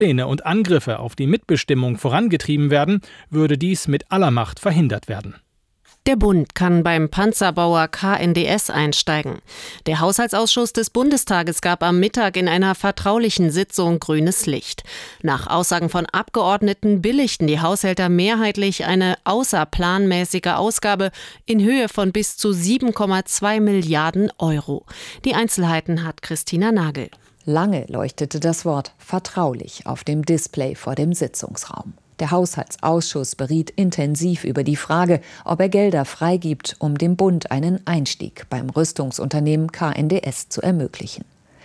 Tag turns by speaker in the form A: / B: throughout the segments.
A: Pläne und Angriffe auf die Mitbestimmung vorangetrieben werden, würde dies mit aller Macht verhindert werden.
B: Der Bund kann beim Panzerbauer KNDS einsteigen. Der Haushaltsausschuss des Bundestages gab am Mittag in einer vertraulichen Sitzung grünes Licht. Nach Aussagen von Abgeordneten billigten die Haushälter mehrheitlich eine außerplanmäßige Ausgabe in Höhe von bis zu 7,2 Milliarden Euro. Die Einzelheiten hat Christina Nagel.
C: Lange leuchtete das Wort vertraulich auf dem Display vor dem Sitzungsraum. Der Haushaltsausschuss beriet intensiv über die Frage, ob er Gelder freigibt, um dem Bund einen Einstieg beim Rüstungsunternehmen KNDS zu ermöglichen.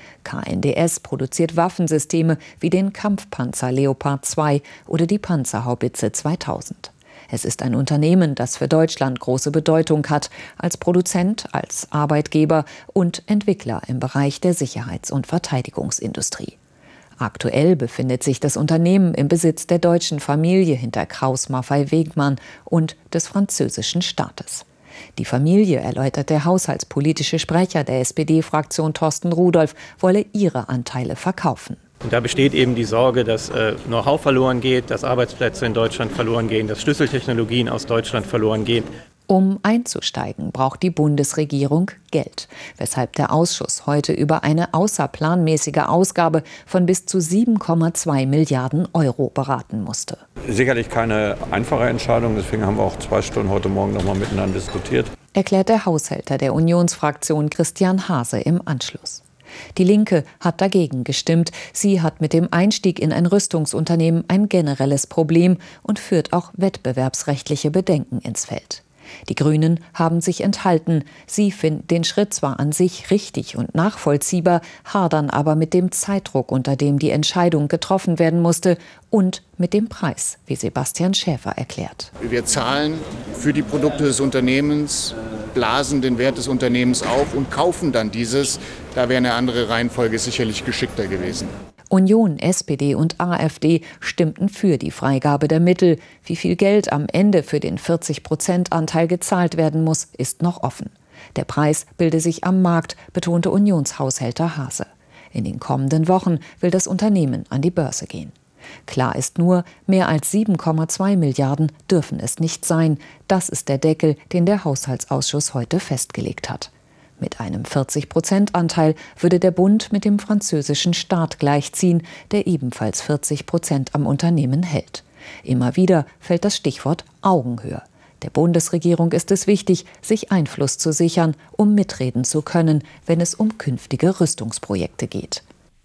C: KNDS produziert Waffensysteme wie den Kampfpanzer Leopard 2 oder die Panzerhaubitze 2000. Es ist ein Unternehmen, das für Deutschland große Bedeutung hat, als Produzent, als Arbeitgeber und Entwickler im Bereich der Sicherheits- und Verteidigungsindustrie. Aktuell befindet sich das Unternehmen im Besitz der deutschen Familie hinter Krauss-Maffei-Wegmann und des französischen Staates. Die Familie, erläutert der haushaltspolitische Sprecher der SPD-Fraktion Thorsten Rudolph, wolle ihre Anteile verkaufen.
D: Und da besteht eben die Sorge, dass Know-how verloren geht, dass Arbeitsplätze in Deutschland verloren gehen, dass Schlüsseltechnologien aus Deutschland verloren gehen.
C: Um einzusteigen, braucht die Bundesregierung Geld, weshalb der Ausschuss heute über eine außerplanmäßige Ausgabe von bis zu 7,2 Milliarden Euro beraten musste.
E: Sicherlich keine einfache Entscheidung, deswegen haben wir auch 2 Stunden heute Morgen noch mal miteinander diskutiert.
C: Erklärt der Haushälter der Unionsfraktion Christian Hase im Anschluss. Die Linke hat dagegen gestimmt. Sie hat mit dem Einstieg in ein Rüstungsunternehmen ein generelles Problem und führt auch wettbewerbsrechtliche Bedenken ins Feld. Die Grünen haben sich enthalten. Sie finden den Schritt zwar an sich richtig und nachvollziehbar, hadern aber mit dem Zeitdruck, unter dem die Entscheidung getroffen werden musste, und mit dem Preis, wie Sebastian Schäfer erklärt.
F: Wir zahlen für die Produkte des Unternehmens, blasen den Wert des Unternehmens auf und kaufen dann dieses. Da wäre eine andere Reihenfolge sicherlich geschickter gewesen.
C: Union, SPD und AfD stimmten für die Freigabe der Mittel. Wie viel Geld am Ende für den 40%-Anteil gezahlt werden muss, ist noch offen. Der Preis bilde sich am Markt, betonte Unionshaushälter Hase. In den kommenden Wochen will das Unternehmen an die Börse gehen. Klar ist nur, mehr als 7,2 Milliarden dürfen es nicht sein. Das ist der Deckel, den der Haushaltsausschuss heute festgelegt hat. Mit einem 40%-Anteil würde der Bund mit dem französischen Staat gleichziehen, der ebenfalls 40% am Unternehmen hält. Immer wieder fällt das Stichwort Augenhöhe. Der Bundesregierung ist es wichtig, sich Einfluss zu sichern, um mitreden zu können, wenn es um künftige Rüstungsprojekte geht.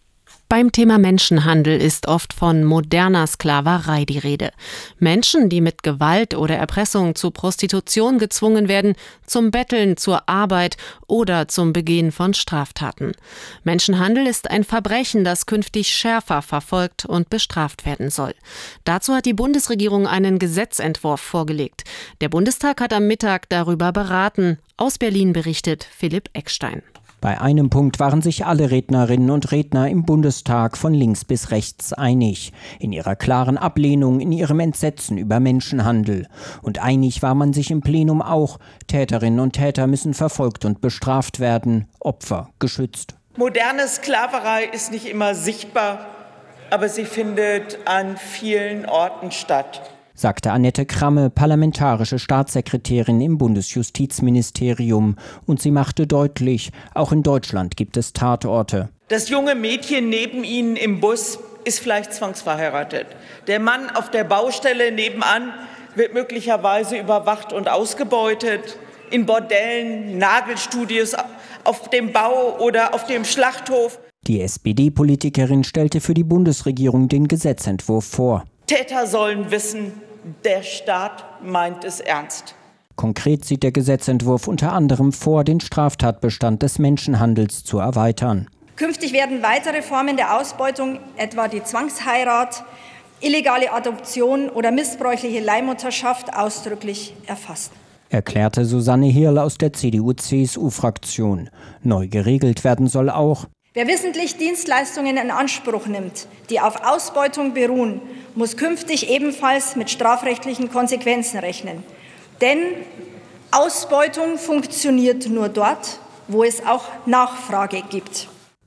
B: Beim Thema Menschenhandel ist oft von moderner Sklaverei die Rede. Menschen, die mit Gewalt oder Erpressung zu Prostitution gezwungen werden, zum Betteln, zur Arbeit oder zum Begehen von Straftaten. Menschenhandel ist ein Verbrechen, das künftig schärfer verfolgt und bestraft werden soll. Dazu hat die Bundesregierung einen Gesetzentwurf vorgelegt. Der Bundestag hat am Mittag darüber beraten. Aus Berlin berichtet Philipp Eckstein.
G: Bei einem Punkt waren sich alle Rednerinnen und Redner im Bundestag von links bis rechts einig. In ihrer klaren Ablehnung, in ihrem Entsetzen über Menschenhandel. Und einig war man sich im Plenum auch. Täterinnen und Täter müssen verfolgt und bestraft werden, Opfer geschützt.
H: Moderne Sklaverei ist nicht immer sichtbar, aber sie findet an vielen Orten statt,
G: sagte Annette Kramme, parlamentarische Staatssekretärin im Bundesjustizministerium. Und sie machte deutlich, auch in Deutschland gibt es Tatorte.
H: Das junge Mädchen neben Ihnen im Bus ist vielleicht zwangsverheiratet. Der Mann auf der Baustelle nebenan wird möglicherweise überwacht und ausgebeutet. In Bordellen, Nagelstudios, auf dem Bau oder auf dem Schlachthof.
G: Die SPD-Politikerin stellte für die Bundesregierung den Gesetzentwurf vor.
H: Täter sollen wissen, der Staat meint es ernst.
G: Konkret sieht der Gesetzentwurf unter anderem vor, den Straftatbestand des Menschenhandels zu erweitern.
I: Künftig werden weitere Formen der Ausbeutung, etwa die Zwangsheirat, illegale Adoption oder missbräuchliche Leihmutterschaft, ausdrücklich erfasst.
G: Erklärte Susanne Hirl aus der CDU-CSU-Fraktion. Neu geregelt werden soll auch:
I: Wer wissentlich Dienstleistungen in Anspruch nimmt, die auf Ausbeutung beruhen, muss künftig ebenfalls mit strafrechtlichen Konsequenzen rechnen. Denn Ausbeutung funktioniert nur dort, wo es auch Nachfrage gibt.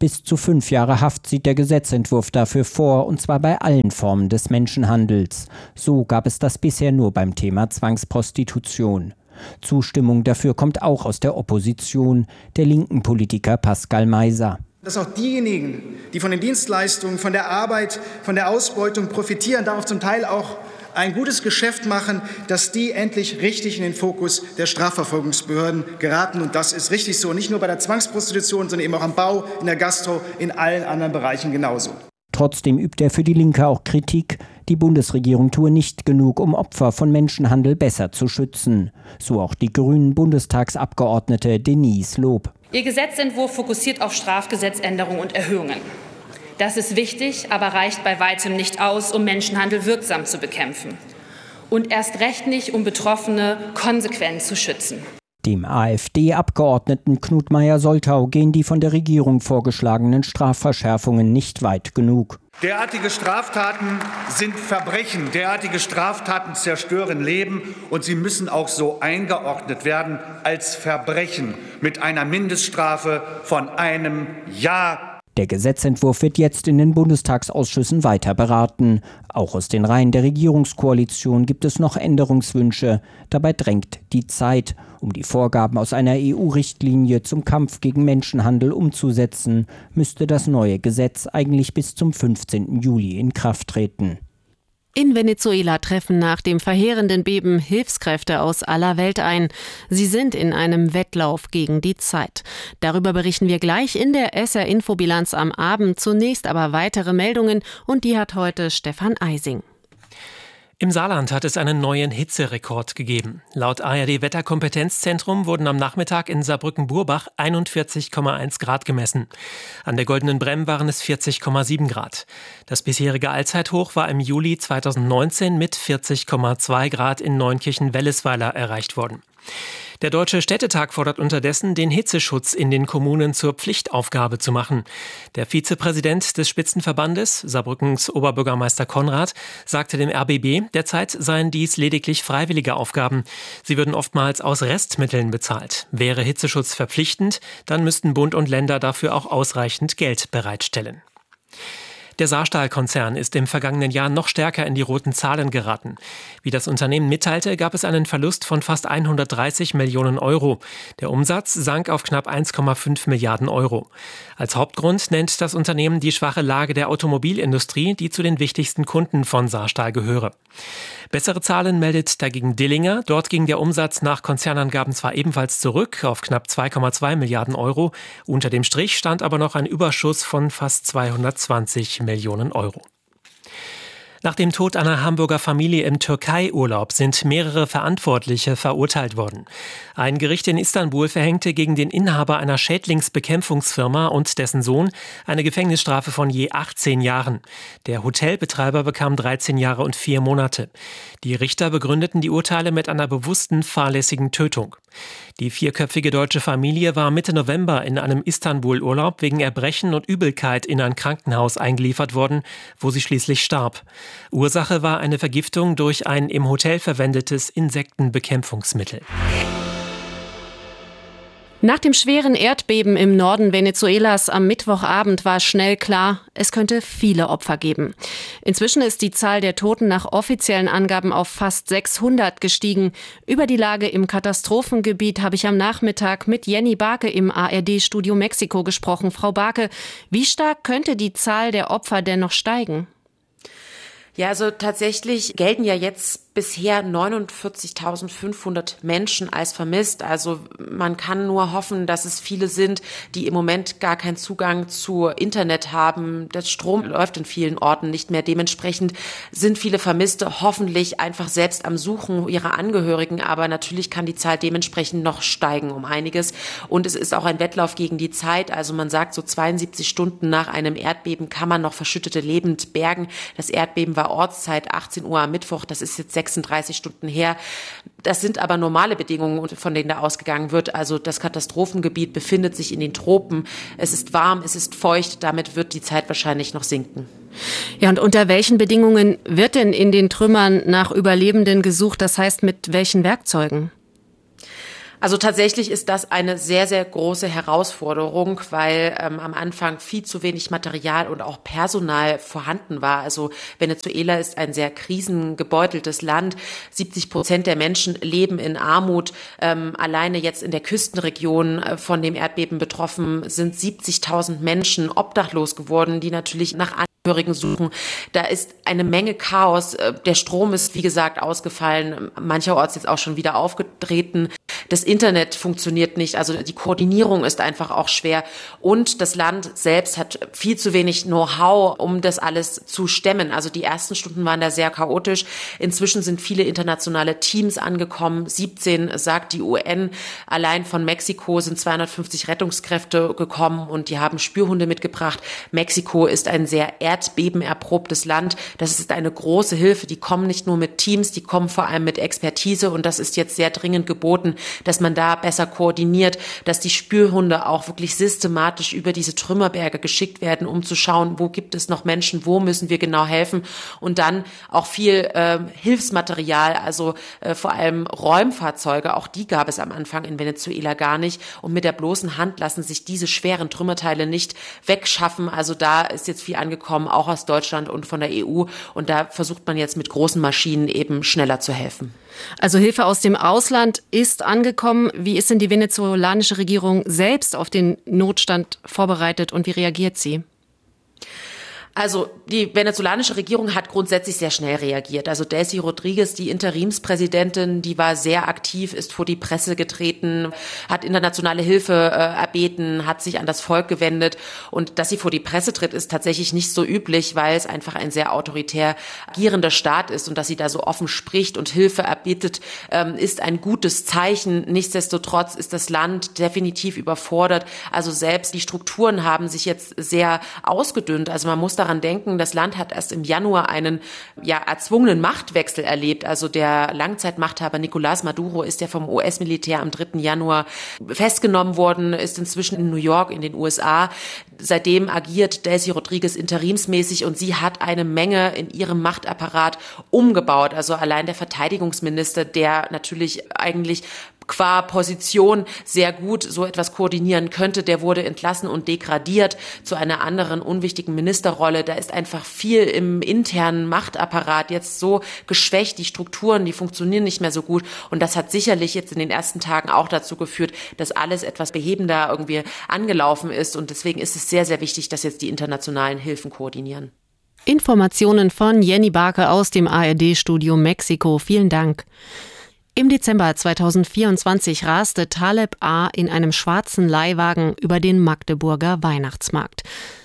G: Bis zu 5 Jahre Haft sieht der Gesetzentwurf dafür vor, und zwar bei allen Formen des Menschenhandels. So gab es das bisher nur beim Thema Zwangsprostitution. Zustimmung dafür kommt auch aus der Opposition, der linken Politiker Pascal Meiser.
J: Dass auch diejenigen, die von den Dienstleistungen, von der Arbeit, von der Ausbeutung profitieren, darauf zum Teil auch ein gutes Geschäft machen, dass die endlich richtig in den Fokus der Strafverfolgungsbehörden geraten. Und das ist richtig so, nicht nur bei der Zwangsprostitution, sondern eben auch am Bau, in der Gastro, in allen anderen Bereichen genauso.
G: Trotzdem übt er für die Linke auch Kritik. Die Bundesregierung tue nicht genug, um Opfer von Menschenhandel besser zu schützen. So auch die grünen Bundestagsabgeordnete Denise Lob.
K: Ihr Gesetzentwurf fokussiert auf Strafgesetzänderungen und Erhöhungen. Das ist wichtig, aber reicht bei weitem nicht aus, um Menschenhandel wirksam zu bekämpfen. Und erst recht nicht, um Betroffene konsequent zu schützen.
G: Dem AfD-Abgeordneten Knut Meyer-Soltau gehen die von der Regierung vorgeschlagenen Strafverschärfungen nicht weit genug.
L: Derartige Straftaten sind Verbrechen, derartige Straftaten zerstören Leben und sie müssen auch so eingeordnet werden als Verbrechen mit einer Mindeststrafe von 1 Jahr.
G: Der Gesetzentwurf wird jetzt in den Bundestagsausschüssen weiter beraten. Auch aus den Reihen der Regierungskoalition gibt es noch Änderungswünsche. Dabei drängt die Zeit. Um die Vorgaben aus einer EU-Richtlinie zum Kampf gegen Menschenhandel umzusetzen, müsste das neue Gesetz eigentlich bis zum 15. Juli in Kraft treten.
B: In Venezuela treffen nach dem verheerenden Beben Hilfskräfte aus aller Welt ein. Sie sind in einem Wettlauf gegen die Zeit. Darüber berichten wir gleich in der SR-Infobilanz am Abend. Zunächst aber weitere Meldungen, und die hat heute Stefan Eising.
M: Im Saarland hat es einen neuen Hitzerekord gegeben. Laut ARD-Wetterkompetenzzentrum wurden am Nachmittag in Saarbrücken-Burbach 41,1 Grad gemessen. An der Goldenen Bremm waren es 40,7 Grad. Das bisherige Allzeithoch war im Juli 2019 mit 40,2 Grad in Neunkirchen-Wellesweiler erreicht worden. Der Deutsche Städtetag fordert unterdessen, den Hitzeschutz in den Kommunen zur Pflichtaufgabe zu machen. Der Vizepräsident des Spitzenverbandes, Saarbrückens Oberbürgermeister Konrad, sagte dem RBB, derzeit seien dies lediglich freiwillige Aufgaben. Sie würden oftmals aus Restmitteln bezahlt. Wäre Hitzeschutz verpflichtend, dann müssten Bund und Länder dafür auch ausreichend Geld bereitstellen. Der Saarstahl-Konzern ist im vergangenen Jahr noch stärker in die roten Zahlen geraten. Wie das Unternehmen mitteilte, gab es einen Verlust von fast 130 Millionen Euro. Der Umsatz sank auf knapp 1,5 Milliarden Euro. Als Hauptgrund nennt das Unternehmen die schwache Lage der Automobilindustrie, die zu den wichtigsten Kunden von Saarstahl gehöre. Bessere Zahlen meldet dagegen Dillinger. Dort ging der Umsatz nach Konzernangaben zwar ebenfalls zurück auf knapp 2,2 Milliarden Euro. Unter dem Strich stand aber noch ein Überschuss von fast 220 Millionen Euro. Nach dem Tod einer Hamburger Familie im Türkei-Urlaub sind mehrere Verantwortliche verurteilt worden. Ein Gericht in Istanbul verhängte gegen den Inhaber einer Schädlingsbekämpfungsfirma und dessen Sohn eine Gefängnisstrafe von je 18 Jahren. Der Hotelbetreiber bekam 13 Jahre und 4 Monate. Die Richter begründeten die Urteile mit einer bewussten fahrlässigen Tötung. Die 4-köpfige deutsche Familie war Mitte November in einem Istanbul-Urlaub wegen Erbrechen und Übelkeit in ein Krankenhaus eingeliefert worden, wo sie schließlich starb. Ursache war eine Vergiftung durch ein im Hotel verwendetes Insektenbekämpfungsmittel.
B: Nach dem schweren Erdbeben im Norden Venezuelas am Mittwochabend war schnell klar, es könnte viele Opfer geben. Inzwischen ist die Zahl der Toten nach offiziellen Angaben auf fast 600 gestiegen. Über die Lage im Katastrophengebiet habe ich am Nachmittag mit Jenny Barke im ARD-Studio Mexiko gesprochen. Frau Barke, wie stark könnte die Zahl der Opfer denn noch steigen?
N: Ja, also tatsächlich gelten ja jetzt bisher 49.500 Menschen als vermisst. Also man kann nur hoffen, dass es viele sind, die im Moment gar keinen Zugang zu Internet haben. Der Strom läuft in vielen Orten nicht mehr. Dementsprechend sind viele Vermisste hoffentlich einfach selbst am Suchen ihrer Angehörigen. Aber natürlich kann die Zahl dementsprechend noch steigen um einiges. Und es ist auch ein Wettlauf gegen die Zeit. Also man sagt, so 72 Stunden nach einem Erdbeben kann man noch Verschüttete lebend bergen. Das Erdbeben war Ortszeit 18 Uhr am Mittwoch. Das ist jetzt 36 Stunden her. Das sind aber normale Bedingungen, von denen da ausgegangen wird. Also das Katastrophengebiet befindet sich in den Tropen. Es ist warm, es ist feucht. Damit wird die Zeit wahrscheinlich noch sinken.
B: Ja, und unter welchen Bedingungen wird denn in den Trümmern nach Überlebenden gesucht? Das heißt, mit welchen Werkzeugen?
N: Also tatsächlich ist das eine sehr, sehr große Herausforderung, weil am Anfang viel zu wenig Material und auch Personal vorhanden war. Also Venezuela ist ein sehr krisengebeuteltes Land. 70% der Menschen leben in Armut. Alleine jetzt in der Küstenregion von dem Erdbeben betroffen sind 70.000 Menschen obdachlos geworden, die natürlich nach Angehörigen suchen. Da ist eine Menge Chaos. Der Strom ist, wie gesagt, ausgefallen, mancherorts jetzt auch schon wieder aufgetreten. Das Internet funktioniert nicht, also die Koordinierung ist einfach auch schwer. Und das Land selbst hat viel zu wenig Know-how, um das alles zu stemmen. Also die ersten Stunden waren da sehr chaotisch. Inzwischen sind viele internationale Teams angekommen. 17, sagt die UN. Allein von Mexiko sind 250 Rettungskräfte gekommen und die haben Spürhunde mitgebracht. Mexiko ist ein sehr erdbebenerprobtes Land. Das ist eine große Hilfe. Die kommen nicht nur mit Teams, die kommen vor allem mit Expertise und das ist jetzt sehr dringend geboten, dass man da besser koordiniert, dass die Spürhunde auch wirklich systematisch über diese Trümmerberge geschickt werden, um zu schauen, wo gibt es noch Menschen, wo müssen wir genau helfen und dann auch viel Hilfsmaterial, also vor allem Räumfahrzeuge, auch die gab es am Anfang in Venezuela gar nicht und mit der bloßen Hand lassen sich diese schweren Trümmerteile nicht wegschaffen, also da ist jetzt viel angekommen, auch aus Deutschland und von der EU und da versucht man jetzt mit großen Maschinen eben schneller zu helfen.
B: Also Hilfe aus dem Ausland ist angekommen. Wie ist denn die venezolanische Regierung selbst auf den Notstand vorbereitet und wie reagiert sie?
N: Also die venezolanische Regierung hat grundsätzlich sehr schnell reagiert. Also Delcy Rodriguez, die Interimspräsidentin, die war sehr aktiv, ist vor die Presse getreten, hat internationale Hilfe erbeten, hat sich an das Volk gewendet. Und dass sie vor die Presse tritt, ist tatsächlich nicht so üblich, weil es einfach ein sehr autoritär agierender Staat ist. Und dass sie da so offen spricht und Hilfe erbittet, ist ein gutes Zeichen. Nichtsdestotrotz ist das Land definitiv überfordert. Also selbst die Strukturen haben sich jetzt sehr ausgedünnt. Also man muss daran denken, das Land hat erst im Januar einen erzwungenen Machtwechsel erlebt. Also der Langzeitmachthaber Nicolás Maduro ist ja vom US-Militär am 3. Januar festgenommen worden, ist inzwischen in New York in den USA. Seitdem agiert Delcy Rodriguez interimsmäßig und sie hat eine Menge in ihrem Machtapparat umgebaut. Also allein der Verteidigungsminister, der natürlich eigentlich qua Position sehr gut so etwas koordinieren könnte, der wurde entlassen und degradiert zu einer anderen unwichtigen Ministerrolle. Da ist einfach viel im internen Machtapparat jetzt so geschwächt, die Strukturen, die funktionieren nicht mehr so gut und das hat sicherlich jetzt in den ersten Tagen auch dazu geführt, dass alles etwas behebender irgendwie angelaufen ist und deswegen ist es sehr, sehr wichtig, dass jetzt die internationalen Hilfen koordinieren.
B: Informationen von Jenny Barke aus dem ARD-Studio Mexiko. Vielen Dank. Im Dezember 2024 raste Taleb A. in einem schwarzen Leihwagen über den Magdeburger Weihnachtsmarkt.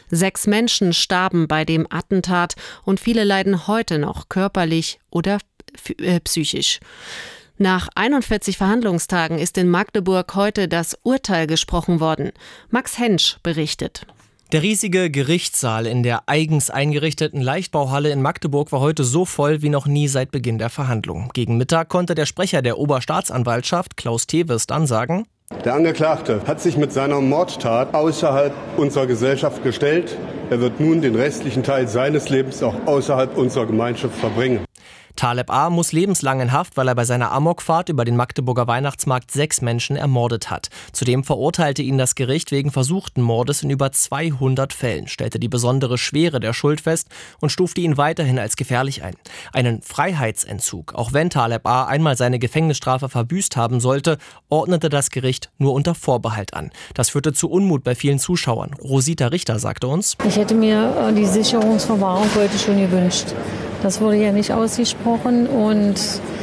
B: 6 Menschen starben bei dem Attentat und viele leiden heute noch körperlich oder psychisch. Nach 41 Verhandlungstagen ist in Magdeburg heute das Urteil gesprochen worden. Max Hensch berichtet.
O: Der riesige Gerichtssaal in der eigens eingerichteten Leichtbauhalle in Magdeburg war heute so voll wie noch nie seit Beginn der Verhandlungen. Gegen Mittag konnte der Sprecher der Oberstaatsanwaltschaft, Klaus Teves, dann sagen:
P: Der Angeklagte hat sich mit seiner Mordtat außerhalb unserer Gesellschaft gestellt. Er wird nun den restlichen Teil seines Lebens auch außerhalb unserer Gemeinschaft verbringen.
O: Taleb A. muss lebenslang in Haft, weil er bei seiner Amokfahrt über den Magdeburger Weihnachtsmarkt 6 Menschen ermordet hat. Zudem verurteilte ihn das Gericht wegen versuchten Mordes in über 200 Fällen, stellte die besondere Schwere der Schuld fest und stufte ihn weiterhin als gefährlich ein. Einen Freiheitsentzug, auch wenn Taleb A. einmal seine Gefängnisstrafe verbüßt haben sollte, ordnete das Gericht nur unter Vorbehalt an. Das führte zu Unmut bei vielen Zuschauern. Rosita Richter sagte uns:
Q: Ich hätte mir die Sicherungsverwahrung heute schon gewünscht. Das wurde ja nicht ausgesprochen und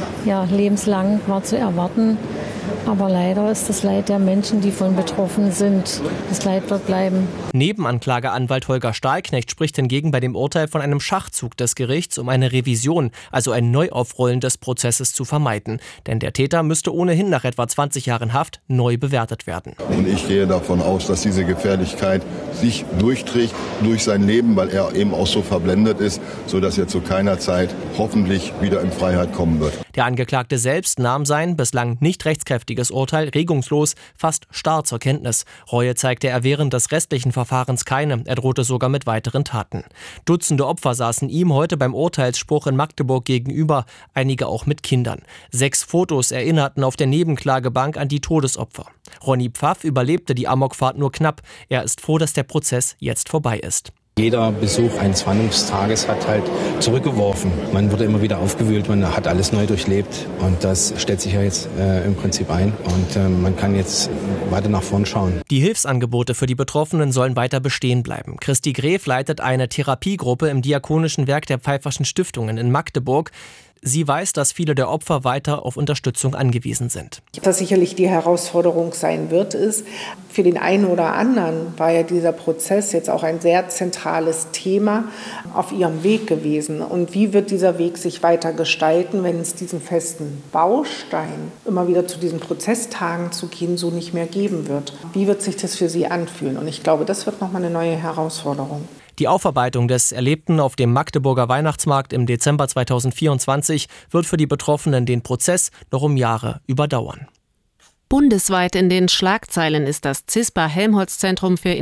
Q: lebenslang war zu erwarten. Aber leider ist das Leid der Menschen, die von betroffen sind, das Leid wird bleiben.
O: Nebenanklageanwalt Holger Stahlknecht spricht hingegen bei dem Urteil von einem Schachzug des Gerichts, um eine Revision, also ein Neuaufrollen des Prozesses zu vermeiden. Denn der Täter müsste ohnehin nach etwa 20 Jahren Haft neu bewertet werden.
R: Und ich gehe davon aus, dass diese Gefährlichkeit sich durchträgt durch sein Leben, weil er eben auch so verblendet ist, sodass er zu keiner Zeit hoffentlich wieder in Freiheit kommen wird.
O: Der Angeklagte selbst nahm sein bislang nicht rechtskräftiges Urteil regungslos, fast starr zur Kenntnis. Reue zeigte er während des restlichen Verfahrens keine. Er drohte sogar mit weiteren Taten. Dutzende Opfer saßen ihm heute beim Urteilsspruch in Magdeburg gegenüber, einige auch mit Kindern. 6 Fotos erinnerten auf der Nebenklagebank an die Todesopfer. Ronny Pfaff überlebte die Amokfahrt nur knapp. Er ist froh, dass der Prozess jetzt vorbei ist.
S: Jeder Besuch eines Verhandlungstages hat halt zurückgeworfen. Man wurde immer wieder aufgewühlt, man hat alles neu durchlebt und das stellt sich ja jetzt im Prinzip ein und man kann jetzt weiter nach vorn schauen.
O: Die Hilfsangebote für die Betroffenen sollen weiter bestehen bleiben. Christi Gref leitet eine Therapiegruppe im Diakonischen Werk der Pfeifferschen Stiftungen in Magdeburg. Sie weiß, dass viele der Opfer weiter auf Unterstützung angewiesen sind.
T: Was sicherlich die Herausforderung sein wird, ist, für den einen oder anderen war ja dieser Prozess jetzt auch ein sehr zentrales Thema auf ihrem Weg gewesen. Und wie wird dieser Weg sich weiter gestalten, wenn es diesen festen Baustein, immer wieder zu diesen Prozesstagen zu gehen, so nicht mehr geben wird? Wie wird sich das für sie anfühlen? Und ich glaube, das wird nochmal eine neue Herausforderung.
O: Die Aufarbeitung des Erlebten auf dem Magdeburger Weihnachtsmarkt im Dezember 2024 wird für die Betroffenen den Prozess noch um Jahre überdauern.
B: Bundesweit in den Schlagzeilen ist das CISPA-Helmholtz-Zentrum für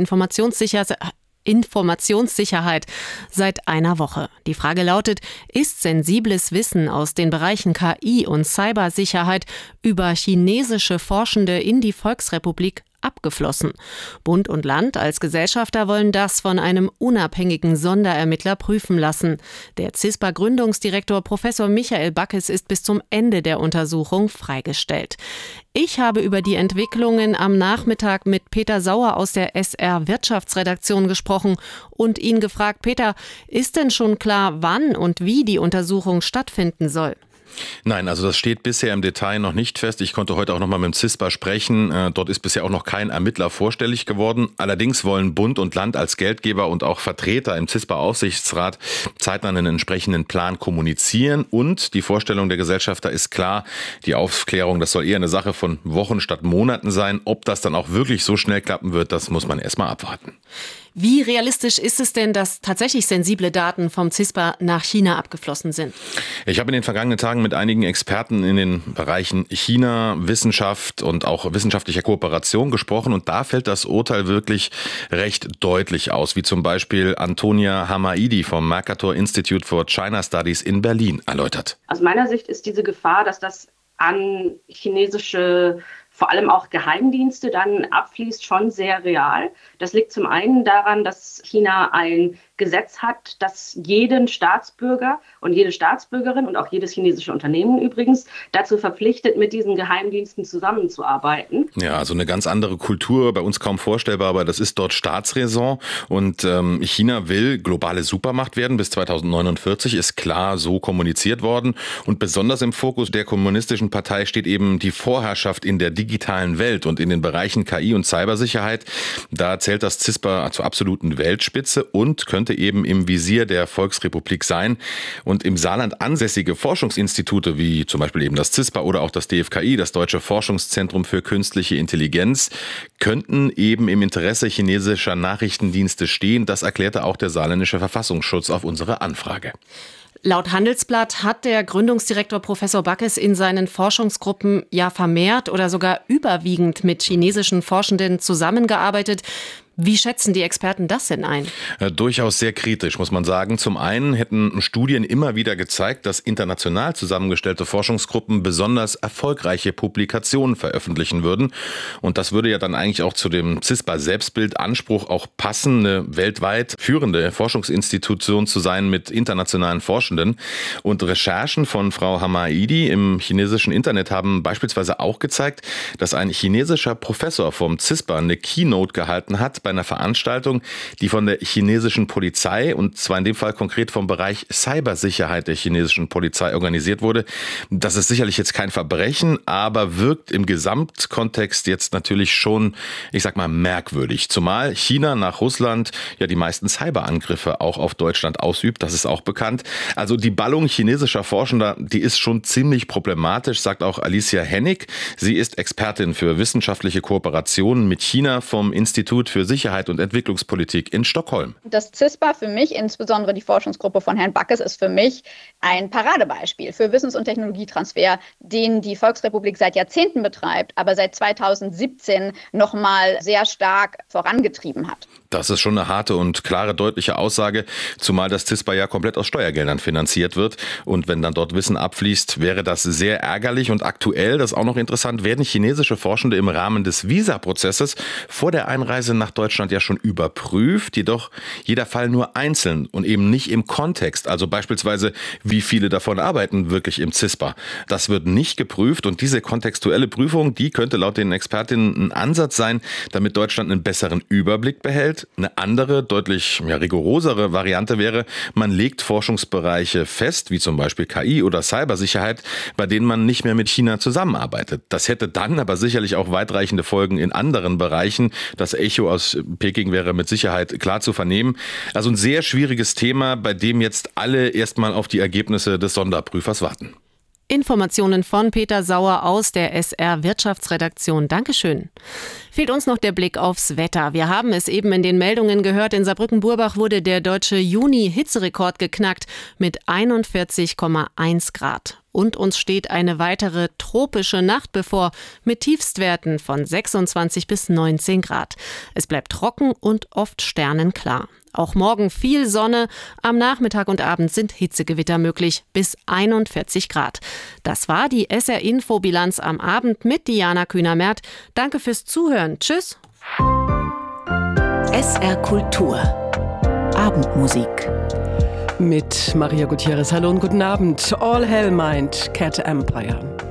B: Informationssicherheit seit einer Woche. Die Frage lautet, ist sensibles Wissen aus den Bereichen KI und Cybersicherheit über chinesische Forschende in die Volksrepublik abgeflossen? Bund und Land als Gesellschafter wollen das von einem unabhängigen Sonderermittler prüfen lassen. Der CISPA-Gründungsdirektor Professor Michael Backes ist bis zum Ende der Untersuchung freigestellt. Ich habe über die Entwicklungen am Nachmittag mit Peter Sauer aus der SR Wirtschaftsredaktion gesprochen und ihn gefragt, Peter, ist denn schon klar, wann und wie die Untersuchung stattfinden soll?
U: Nein, also das steht bisher im Detail noch nicht fest. Ich konnte heute auch noch mal mit dem CISPA sprechen. Dort ist bisher auch noch kein Ermittler vorstellig geworden. Allerdings wollen Bund und Land als Geldgeber und auch Vertreter im CISPA-Aufsichtsrat zeitnah einen entsprechenden Plan kommunizieren. Und die Vorstellung der Gesellschafter ist klar, die Aufklärung, das soll eher eine Sache von Wochen statt Monaten sein. Ob das dann auch wirklich so schnell klappen wird, das muss man erst mal abwarten.
B: Wie realistisch ist es denn, dass tatsächlich sensible Daten vom CISPA nach China abgeflossen sind?
U: Ich habe in den vergangenen Tagen mit einigen Experten in den Bereichen China, Wissenschaft und auch wissenschaftlicher Kooperation gesprochen und da fällt das Urteil wirklich recht deutlich aus, wie zum Beispiel Antonia Hamaidi vom Mercator Institute for China Studies in Berlin erläutert.
V: Aus meiner Sicht ist diese Gefahr, dass das an chinesische vor allem auch Geheimdienste dann abfließt, schon sehr real. Das liegt zum einen daran, dass China ein Gesetz hat, das jeden Staatsbürger und jede Staatsbürgerin und auch jedes chinesische Unternehmen übrigens dazu verpflichtet, mit diesen Geheimdiensten zusammenzuarbeiten.
U: Ja, also eine ganz andere Kultur, bei uns kaum vorstellbar, aber das ist dort Staatsräson und China will globale Supermacht werden bis 2049, ist klar so kommuniziert worden und besonders im Fokus der Kommunistischen Partei steht eben die Vorherrschaft in der digitalen Welt und in den Bereichen KI und Cybersicherheit. Da zählt das CISPA zur absoluten Weltspitze und könnte eben im Visier der Volksrepublik sein. Und im Saarland ansässige Forschungsinstitute wie zum Beispiel eben das CISPA oder auch das DFKI, das Deutsche Forschungszentrum für Künstliche Intelligenz, könnten eben im Interesse chinesischer Nachrichtendienste stehen. Das erklärte auch der saarländische Verfassungsschutz auf unsere Anfrage.
B: Laut Handelsblatt hat der Gründungsdirektor Professor Backes in seinen Forschungsgruppen ja vermehrt oder sogar überwiegend mit chinesischen Forschenden zusammengearbeitet. Wie schätzen die Experten das denn ein?
U: Durchaus sehr kritisch, muss man sagen. Zum einen hätten Studien immer wieder gezeigt, dass international zusammengestellte Forschungsgruppen besonders erfolgreiche Publikationen veröffentlichen würden. Und das würde ja dann eigentlich auch zu dem CISPA-Selbstbildanspruch auch passen, eine weltweit führende Forschungsinstitution zu sein mit internationalen Forschenden. Und Recherchen von Frau Hamaidi im chinesischen Internet haben beispielsweise auch gezeigt, dass ein chinesischer Professor vom CISPA eine Keynote gehalten hat bei einer Veranstaltung, die von der chinesischen Polizei und zwar in dem Fall konkret vom Bereich Cybersicherheit der chinesischen Polizei organisiert wurde. Das ist sicherlich jetzt kein Verbrechen, aber wirkt im Gesamtkontext jetzt natürlich schon, ich sag mal, merkwürdig. Zumal China nach Russland ja die meisten Cyberangriffe auch auf Deutschland ausübt, das ist auch bekannt. Also die Ballung chinesischer Forschender, die ist schon ziemlich problematisch, sagt auch Alicia Hennig. Sie ist Expertin für wissenschaftliche Kooperationen mit China vom Institut für Sicherheit und Entwicklungspolitik in Stockholm.
A: Das CISPA für mich, insbesondere die Forschungsgruppe von Herrn Backes, ist für mich ein Paradebeispiel für Wissens- und Technologietransfer, den die Volksrepublik seit Jahrzehnten betreibt, aber seit 2017 nochmal sehr stark vorangetrieben hat.
U: Das ist schon eine harte und klare, deutliche Aussage, zumal das CISPA ja komplett aus Steuergeldern finanziert wird. Und wenn dann dort Wissen abfließt, wäre das sehr ärgerlich. Und aktuell, das ist auch noch interessant, werden chinesische Forschende im Rahmen des Visa-Prozesses vor der Einreise nach Deutschland ja schon überprüft, jedoch jeder Fall nur einzeln und eben nicht im Kontext. Also beispielsweise, wie viele davon arbeiten wirklich im CISPA. Das wird nicht geprüft und diese kontextuelle Prüfung, die könnte laut den Expertinnen ein Ansatz sein, damit Deutschland einen besseren Überblick behält. Eine andere, deutlich rigorosere Variante wäre, man legt Forschungsbereiche fest, wie zum Beispiel KI oder Cybersicherheit, bei denen man nicht mehr mit China zusammenarbeitet. Das hätte dann aber sicherlich auch weitreichende Folgen in anderen Bereichen. Das Echo aus Peking wäre mit Sicherheit klar zu vernehmen. Also ein sehr schwieriges Thema, bei dem jetzt alle erstmal auf die Ergebnisse des Sonderprüfers warten.
B: Informationen von Peter Sauer aus der SR Wirtschaftsredaktion. Dankeschön. Fehlt uns noch der Blick aufs Wetter. Wir haben es eben in den Meldungen gehört. In Saarbrücken-Burbach wurde der deutsche Juni-Hitzerekord geknackt mit 41,1 Grad. Und uns steht eine weitere tropische Nacht bevor mit Tiefstwerten von 26 bis 19 Grad. Es bleibt trocken und oft sternenklar. Auch morgen viel Sonne, am Nachmittag und Abend sind Hitzegewitter möglich, bis 41 Grad. Das war die SR-Info-Bilanz am Abend mit Diana Kühner-Merth. Danke fürs Zuhören. Tschüss.
D: SR Kultur. Abendmusik.
W: Mit Maria Gutierrez. Hallo und guten Abend. All Hell meint Cat Empire.